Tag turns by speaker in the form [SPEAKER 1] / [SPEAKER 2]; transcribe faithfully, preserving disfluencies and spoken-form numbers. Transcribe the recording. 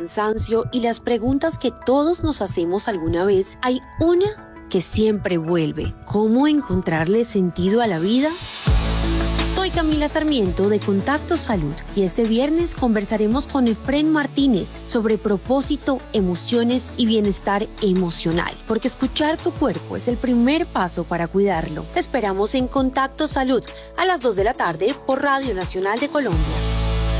[SPEAKER 1] cansancio y las preguntas que todos nos hacemos alguna vez, hay una que siempre vuelve. ¿Cómo encontrarle sentido a la vida? Soy Camila Sarmiento de Contacto Salud y este viernes conversaremos con Efrén Martínez sobre propósito, emociones y bienestar emocional, porque escuchar tu cuerpo es el primer paso para cuidarlo. Te esperamos en Contacto Salud a las dos de la tarde por Radio Nacional de Colombia.